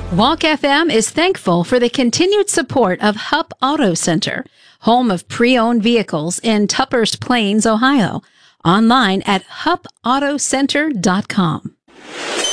Walk FM is thankful for the continued support of Hupp Auto Center, home of pre-owned vehicles in Tuppers Plains, Ohio. Online at huppautocenter.com.